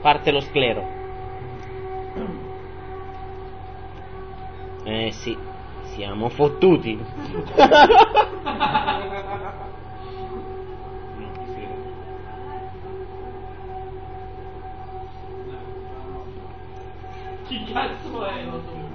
Parte lo sclero. Sì, siamo fottuti. Chi cazzo è? Non so.